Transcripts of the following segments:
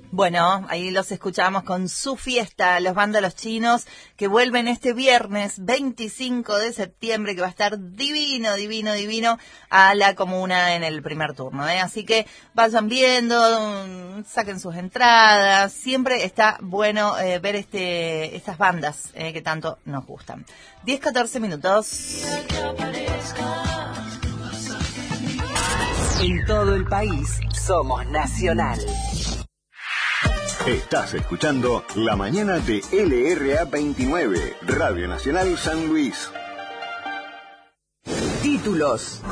Bueno, ahí los escuchamos con su fiesta, los vándalos chinos, que vuelven este viernes 25 de septiembre, que va a estar divino, divino, divino, a la comuna en el primer turno, ¿eh? Así que vayan viendo, saquen sus entradas, siempre está bueno ver estas bandas que tanto nos gustan. 10-14 minutos. En todo el país somos Nacional. Estás escuchando La Mañana de LRA 29, Radio Nacional San Luis. Títulos.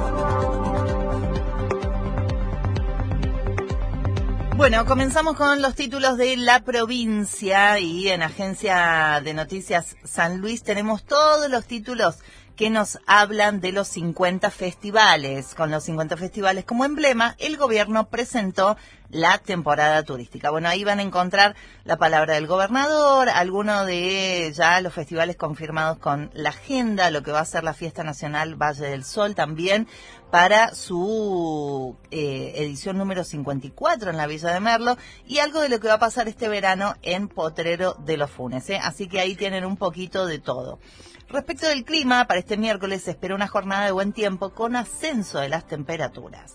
Bueno, comenzamos con los títulos de la provincia y en Agencia de Noticias San Luis tenemos todos los títulos que nos hablan de los 50 festivales. Con los 50 festivales como emblema, el gobierno presentó la temporada turística. Bueno, ahí van a encontrar la palabra del gobernador, algunos de ya los festivales confirmados con la agenda, lo que va a ser la Fiesta Nacional Valle del Sol también, para su edición número 54 en la Villa de Merlo, y algo de lo que va a pasar este verano en Potrero de los Funes, ¿eh? Así que ahí tienen un poquito de todo. Respecto del clima, para este miércoles se espera una jornada de buen tiempo con ascenso de las temperaturas.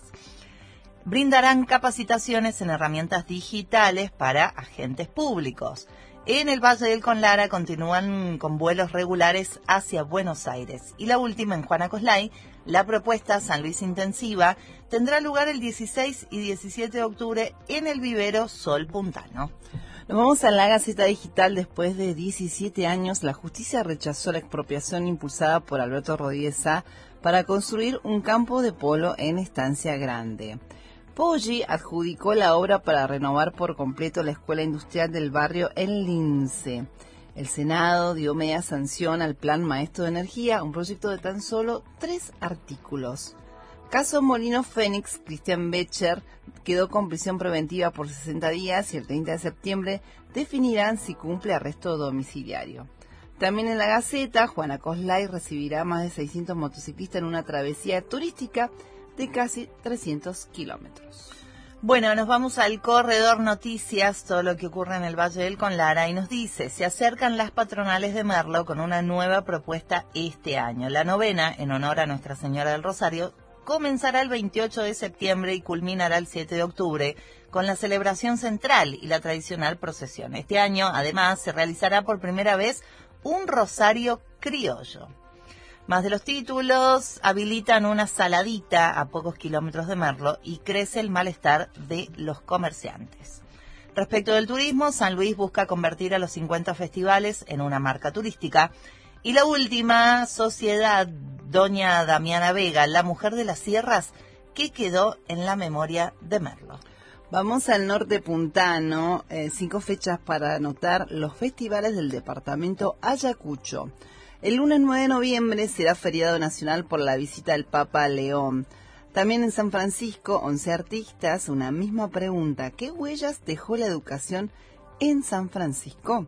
Brindarán capacitaciones en herramientas digitales para agentes públicos. En el Valle del Conlara continúan con vuelos regulares hacia Buenos Aires. Y la última en Juana Coslay, la propuesta San Luis Intensiva tendrá lugar el 16 y 17 de octubre en el vivero Sol Puntano. Nos vamos a la Gaceta Digital. Después de 17 años, la justicia rechazó la expropiación impulsada por Alberto Rodríguez Sá para construir un campo de polo en Estancia Grande. Poggi adjudicó la obra para renovar por completo la Escuela Industrial del Barrio en Lince. El Senado dio media sanción al Plan Maestro de Energía, un proyecto de tan solo 3 artículos. Caso Molino Fénix, Cristian Becher quedó con prisión preventiva por 60 días y el 30 de septiembre definirán si cumple arresto domiciliario. También en la Gaceta, Juana Coslay recibirá más de 600 motociclistas en una travesía turística de casi 300 kilómetros. Bueno, nos vamos al Corredor Noticias, todo lo que ocurre en el Valle del Conlara, y nos dice, se acercan las patronales de Merlo con una nueva propuesta este año. La novena, en honor a Nuestra Señora del Rosario, comenzará el 28 de septiembre y culminará el 7 de octubre con la celebración central y la tradicional procesión. Este año, además, se realizará por primera vez un rosario criollo. Más de los títulos, habilitan una saladita a pocos kilómetros de Merlo y crece el malestar de los comerciantes. Respecto del turismo, San Luis busca convertir a los 50 festivales en una marca turística. Y la última, Sociedad Doña Damiana Vega, la mujer de las sierras, que quedó en la memoria de Merlo. Vamos al norte puntano, 5 fechas para anotar los festivales del departamento Ayacucho. El lunes 9 de noviembre será feriado nacional por la visita del Papa León. También en San Francisco, 11 artistas, una misma pregunta. ¿Qué huellas dejó la educación en San Francisco?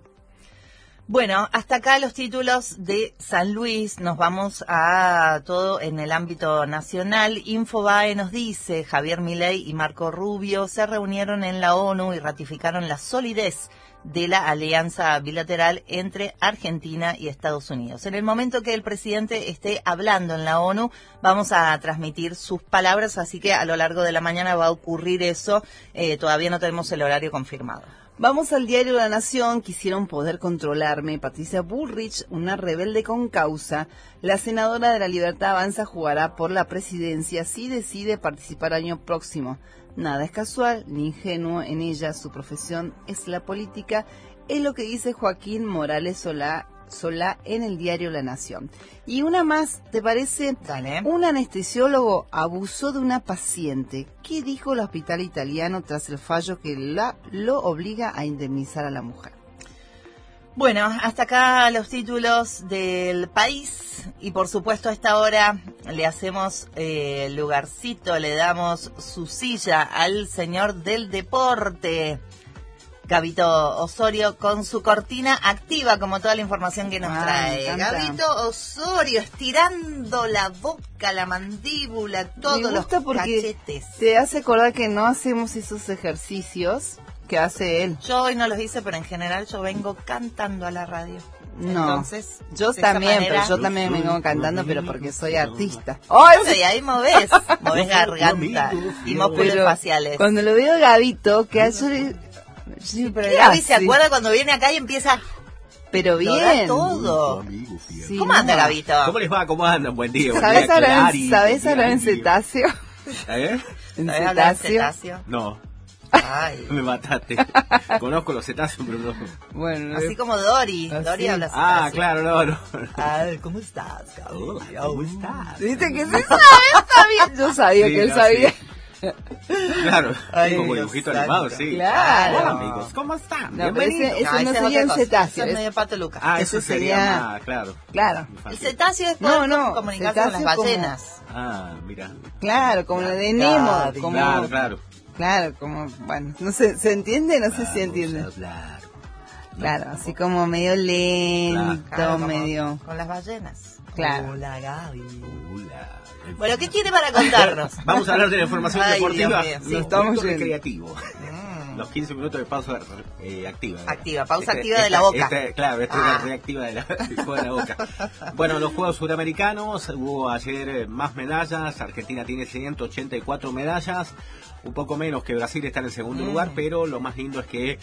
Bueno, hasta acá los títulos de San Luis. Nos vamos a todo en el ámbito nacional. Infobae nos dice, Javier Milei y Marco Rubio se reunieron en la ONU y ratificaron la solidez de la alianza bilateral entre Argentina y Estados Unidos. En el momento que el presidente esté hablando en la ONU, vamos a transmitir sus palabras, así que a lo largo de la mañana va a ocurrir eso. Todavía no tenemos el horario confirmado. Vamos al diario La Nación. Quisieron poder controlarme. Patricia Bullrich, una rebelde con causa. La senadora de la Libertad Avanza jugará por la presidencia si decide participar el año próximo. Nada es casual ni ingenuo en ella. Su profesión es la política. Es lo que dice Joaquín Morales Solá en el diario La Nación. Y una más, ¿te parece? Dale. Un anestesiólogo abusó de una paciente. ¿Qué dijo el hospital italiano tras el fallo que lo obliga a indemnizar a la mujer? Bueno, hasta acá los títulos del país y por supuesto a esta hora le hacemos lugarcito, le damos su silla al señor del deporte, Gabito Osorio, con su cortina activa, como toda la información que nos trae. Gabito Osorio, estirando la boca, la mandíbula, todos los cachetes. Te hace acordar que no hacemos esos ejercicios que hace él. Yo hoy no los hice, pero en general yo vengo cantando a la radio. No, Entonces, yo de esa también, manera- pero yo también vengo cantando, pero porque soy artista. Bueno, y ahí movés garganta y músculos Pero faciales. cuando lo veo a Gabito, que yo le... Sí, pero ¿qué Gaby se hace? acuerda cuando viene acá y empieza Pero lo da bien. todo. Sí, ¿Cómo anda, no. Gabito? ¿Cómo les va? ¿Cómo andan? Buen día. Buen ¿Sabés día, hablar Clary. en, ¿sabés Buen hablar en día, cetáceo? ¿Eh? En ¿Sabés hablar en cetáceo. cetáceo? No, Ay. me mataste. Conozco los cetáceos, pero no. Bueno, Así como Dory. Así. Dory habla Ah, cetáceo. claro, no. Ay, ¿cómo estás, Gaby? Hola, ¿cómo estás? ¿viste que sí sabía? Yo sabía Sí, que él no, sabía. sí. Claro, Ay, como Dios dibujito santo. animado, sí. Claro. Hola, amigos, ¿cómo están? No, pero Bienvenidos. ese No, no ese es sería en otra cosa. cetáceo. Eso es medio Pato Lucas. Ah, ese eso sería sería- más, claro. Claro, El Infantil. cetáceo es poder No, comunicarse con las cetáceo como- ballenas. Ah, mira. claro, como lo de Nemo. Gaby. Como, Claro, claro. claro, como, bueno, no sé, ¿se entiende? No sé si entiende. Vamos a hablar. Claro, así como medio lento, Claro, como medio... con las ballenas. Claro. Hola, Gaby. Hola. Bueno, ¿qué tiene para contarnos? Vamos a hablar de la información Ay, deportiva. Dios mío, sí. Los Estamos minutos yendo. recreativos. Los 15 minutos de pausa activa. Activa, pausa activa de la boca. Claro, esta es Ah. la reactiva de la, de la boca. Bueno, los Juegos Suramericanos, hubo ayer más medallas. Argentina tiene 184 medallas, un poco menos que Brasil está en el segundo lugar, pero lo más lindo es que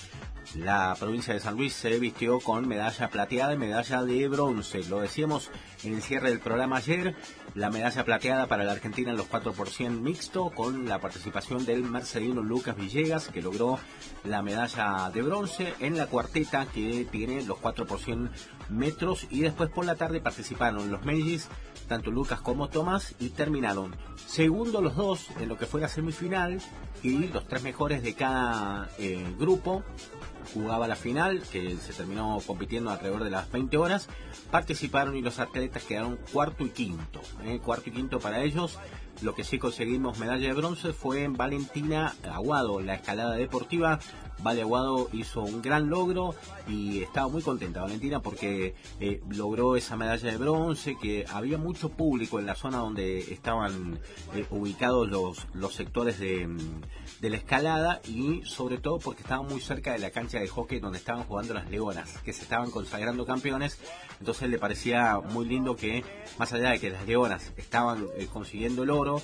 la provincia de San Luis se vistió con medalla plateada y medalla de bronce. Lo decíamos en el cierre del programa ayer, la medalla plateada para la Argentina en los 4% mixto, con la participación del mercedino Lucas Villegas, que logró la medalla de bronce en la cuarteta, que tiene los 4% metros, y después por la tarde participaron los mellizos, tanto Lucas como Tomás, y terminaron segundo los dos en lo que fue la semifinal, y los tres mejores de cada grupo jugaba la final, que se terminó compitiendo alrededor de las 20 horas, participaron y los atletas quedaron cuarto y quinto. Cuarto y quinto para ellos. Lo que sí conseguimos medalla de bronce fue en Valentina Aguado, la escalada deportiva. Vale Aguado hizo un gran logro y estaba muy contenta Valentina porque logró esa medalla de bronce, que había mucho público en la zona donde estaban ubicados los sectores de la escalada, y sobre todo porque estaban muy cerca de la cancha de hockey donde estaban jugando las Leonas, que se estaban consagrando campeones. Entonces le parecía muy lindo que, más allá de que las Leonas estaban consiguiendo el oro,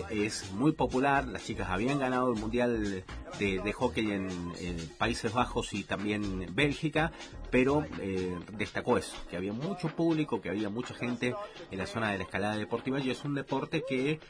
es muy popular. Las chicas habían ganado el mundial de hockey en Países Bajos y también Bélgica, pero destacó eso, que había mucho público, que había mucha gente en la zona de la escalada deportiva, y es un deporte que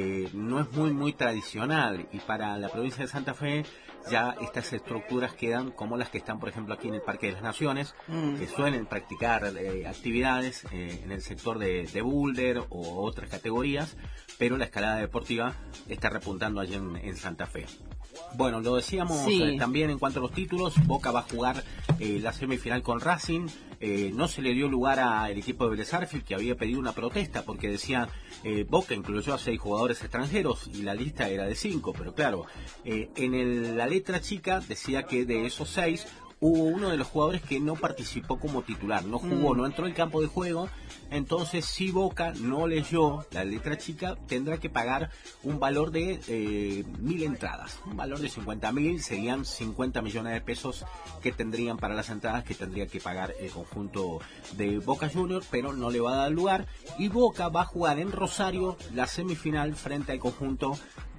no es muy tradicional, y para la provincia de Santa Fe ya estas estructuras quedan como las que están, por ejemplo, aquí en el Parque de las Naciones, que suelen practicar actividades en el sector de boulder o otras categorías, pero la escalada deportiva está repuntando allí en Santa Fe. Bueno, lo decíamos Sí. también en cuanto a los títulos. Boca va a jugar la semifinal con Racing. No se le dio lugar al equipo de Vélez Sarsfield, que había pedido una protesta porque decía Boca incluyó a 6 jugadores extranjeros y la lista era de 5, pero claro, en la letra chica decía que de esos 6 hubo uno de los jugadores que no participó como titular, no jugó, no entró al campo de juego. Entonces, si Boca no leyó la letra chica, tendrá que pagar un valor de 1.000 entradas. Un valor de 50.000, serían 50 millones de pesos que tendrían para las entradas, que tendría que pagar el conjunto de Boca Juniors, pero no le va a dar lugar. Y Boca va a jugar en Rosario la semifinal frente al conjunto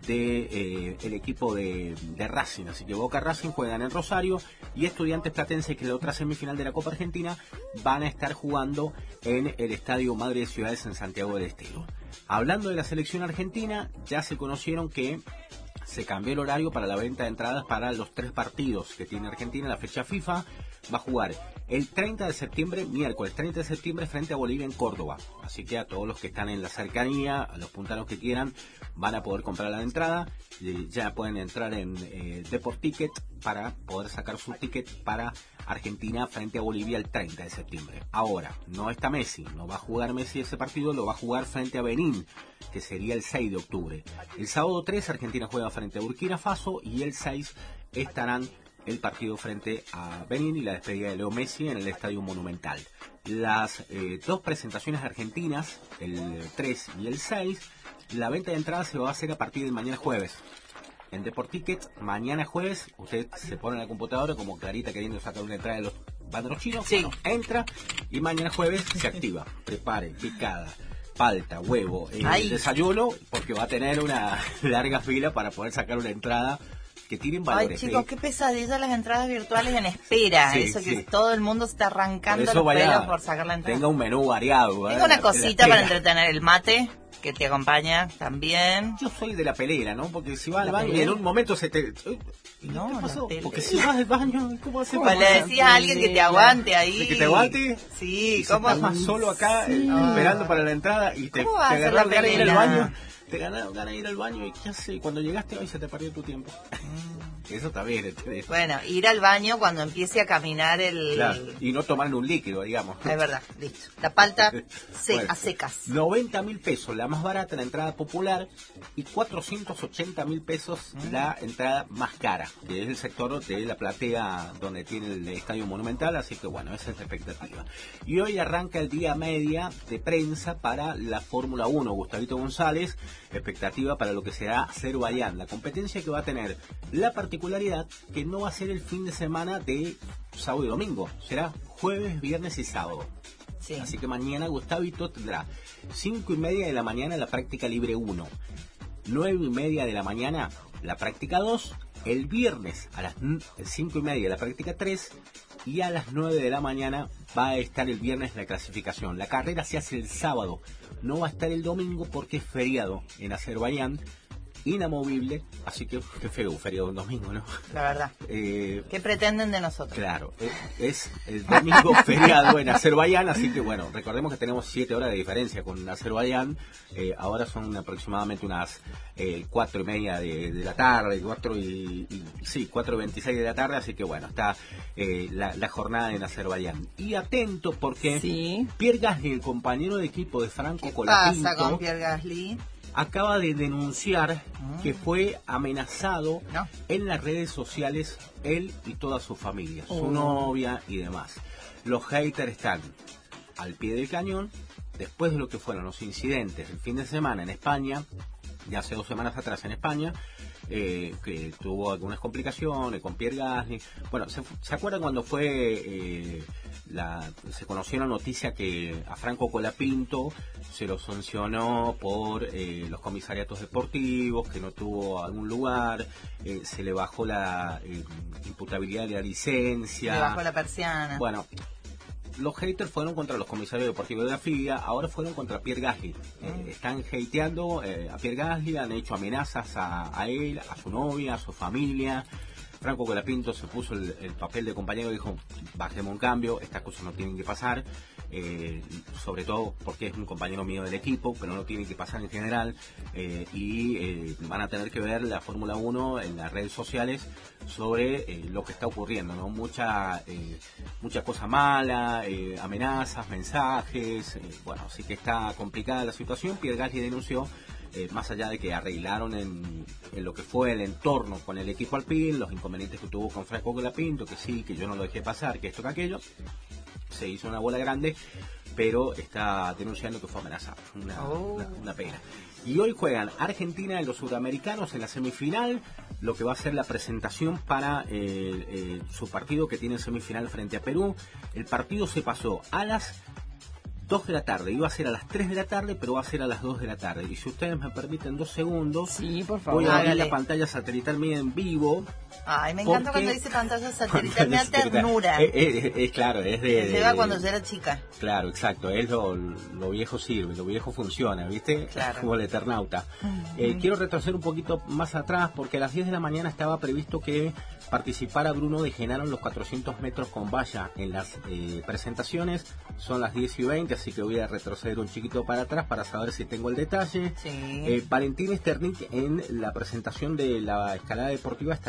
de el equipo de Racing. Así que Boca Racing juegan en Rosario, y Estudiantes Platense, que es la otra semifinal de la Copa Argentina, van a estar jugando en el Estadio Madre de Ciudades en Santiago del Estero. Hablando de la selección argentina, ya se conocieron que se cambió el horario para la venta de entradas para los 3 partidos que tiene Argentina en la fecha FIFA. Va a jugar el 30 de septiembre, miércoles 30 de septiembre, frente a Bolivia en Córdoba. Así que a todos los que están en la cercanía, a los puntanos que quieran, van a poder comprar la entrada. Ya pueden entrar en Deport Ticket para poder sacar su ticket para Argentina frente a Bolivia el 30 de septiembre. Ahora, no está Messi, no va a jugar Messi ese partido, lo va a jugar frente a Benín, que sería el 6 de octubre. El sábado 3 Argentina juega frente a Burkina Faso, y el 6 estarán el partido frente a Benín y la despedida de Leo Messi en el Estadio Monumental. Las 2 presentaciones argentinas, el 3 y el 6, la venta de entradas se va a hacer a partir de mañana jueves. en Deporticket. Mañana jueves, usted se pone en la computadora como Clarita queriendo sacar una entrada de los banderos chinos. Sí. Bueno, entra y mañana jueves se activa. Prepare, picada, palta, huevo, desayuno, porque va a tener una larga fila para poder sacar una entrada que tienen valores. Ay, chicos, qué pesadilla las entradas virtuales en espera. Sí, eso sí. que todo el mundo se está arrancando Por los eso vaya, pelos por sacar la entrada. tenga un menú variado. Tengo una La cosita para pelera. entretener, el mate, que te acompaña también. Yo soy de la pelera, ¿no? Porque si vas al ¿La baño y pelera? en un momento se te... No, ¿Qué pasó? la pelera. Porque si vas al baño, ¿cómo haces? Pues le decías a alguien que te aguante ahí. ¿Sí, que te aguante? Sí, Y si ¿cómo? estás más solo acá, esperando para la entrada y te ¿Cómo va a ser agarras la ganas de ir al pelera? baño, te ganas de ir al baño y ¿qué haces? Cuando llegaste hoy se te perdió tu tiempo. Eso está bien. Bueno, ir al baño cuando empiece a caminar el... Claro. Y no tomar un líquido, digamos. Es verdad, listo. La palta Bueno, a secas. 90.000 pesos la más barata, la entrada popular, y 480.000 pesos la entrada más cara, que es el sector de la platea donde tiene el Estadio Monumental, así que bueno, esa es la expectativa. Y hoy arranca el día media de prensa para la Fórmula 1, Gustavito González, expectativa para lo que será Azerbaiyán, la competencia que va a tener la particularidad que no va a ser el fin de semana de sábado y domingo, será jueves, viernes y sábado. Sí. Así que mañana Gustavito tendrá 5:30 de la mañana la práctica libre 1, 9:30 de la mañana la práctica 2, el viernes a las 5:30 la práctica 3 y a las 9 de la mañana va a estar el viernes la clasificación. La carrera se hace el sábado, no va a estar el domingo porque es feriado en Azerbaiyán, inamovible, así que qué feo, feriado un domingo, ¿no? La verdad. ¿Qué pretenden de nosotros? Claro, es el domingo feriado en Azerbaiyán, así que bueno, recordemos que tenemos 7 horas de diferencia con Azerbaiyán, ahora son aproximadamente unas 4:30 de la tarde, 4:26 de la tarde, así que bueno, está la jornada en Azerbaiyán. Y atento porque Sí. Pierre Gasly, el compañero de equipo de Franco ¿Qué Colapinto, pasa con Pierre Gasly? acaba de denunciar que fue amenazado No. en las redes sociales él y toda su familia, su novia y demás. Los haters están al pie del cañón después de lo que fueron los incidentes el fin de semana en España, de hace 2 semanas atrás en España, que tuvo algunas complicaciones con Pierre Gasly. Bueno, ¿se acuerdan cuando fue se conoció la noticia que a Franco Colapinto se lo sancionó por los comisariatos deportivos, que no tuvo algún lugar, se le bajó la imputabilidad de la licencia? Le bajó la persiana. Bueno, los haters fueron contra los comisarios deportivos de la FIA, ahora fueron contra Pierre Gasly. Están hateando a Pierre Gasly, han hecho amenazas a él, a su novia, a su familia. Franco Colapinto se puso el papel de compañero y dijo, bajemos un cambio, estas cosas no tienen que pasar, sobre todo porque es un compañero mío del equipo, pero no tienen que pasar en general, y van a tener que ver la Fórmula 1 en las redes sociales sobre lo que está ocurriendo, ¿no? Mucha cosa mala, amenazas, mensajes, bueno, así que está complicada la situación. Pierre Gasly denunció, más allá de que arreglaron en lo que fue el entorno con el equipo Alpine, los inconvenientes que tuvo con Franco Colapinto, que sí, que yo no lo dejé pasar, que esto, que aquello, se hizo una bola grande, pero está denunciando que fue amenazado. Una pena. Y hoy juegan Argentina y los sudamericanos en la semifinal, lo que va a ser la presentación para su partido que tiene semifinal frente a Perú. El partido se pasó a las 2 de la tarde, iba a ser a las 3 de la tarde, pero va a ser a las 2 de la tarde. Y si ustedes me permiten 2 segundos, Sí, por favor. voy a abrir Hágale. la pantalla satelital mía en vivo. Ay, me encanta porque- cuando dice pantalla satelital, me da ternura. Claro, es Se de... lleva cuando yo era chica. Claro, exacto, es lo viejo sirve, lo viejo funciona, ¿viste? Claro. Como el Eternauta. Quiero retroceder un poquito más atrás porque a las 10 de la mañana estaba previsto que participara Bruno de Genaro en los 400 metros con valla en las presentaciones. Son las 10:20, así que voy a retroceder un chiquito para atrás para saber si tengo el detalle. Sí. Valentín Sternik en la presentación de la escalada deportiva estará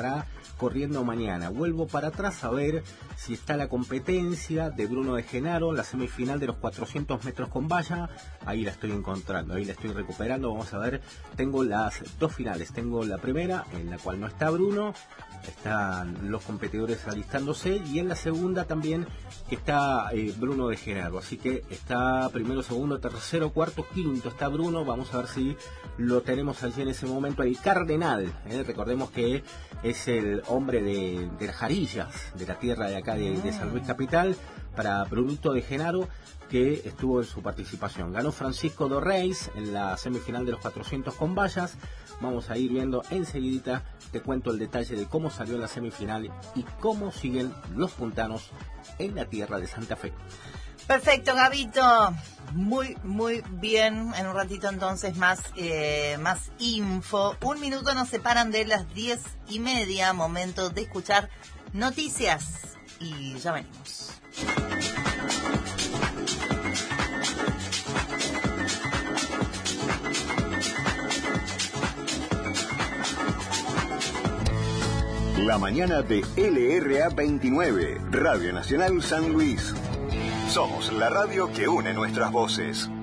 corriendo mañana. Vuelvo para atrás a ver si está la competencia de Bruno de Genaro, la semifinal de los 400 metros con valla. Ahí la estoy encontrando, ahí la estoy recuperando. Vamos a ver, tengo las dos finales. Tengo la primera, en la cual no está Bruno, están los competidores alistándose, y en la segunda también está Bruno de Genaro. Así que está primero, segundo, tercero, cuarto, quinto está Bruno. Vamos a ver si lo tenemos allí en ese momento. El Cardenal, recordemos que es el hombre de las Jarillas, de la tierra de acá de San Luis Capital, para Brunito de Genaro, que estuvo en su participación. Ganó Francisco Dorreis en la semifinal de los 400 con vallas. Vamos a ir viendo enseguidita, te cuento el detalle de cómo salió la semifinal y cómo siguen los puntanos en la tierra de Santa Fe. Perfecto, Gabito. Muy bien. En un ratito entonces más info. Un minuto nos separan de las 10:30. Momento de escuchar noticias. Y ya venimos. La mañana de LRA 29, Radio Nacional San Luis. Somos la radio que une nuestras voces.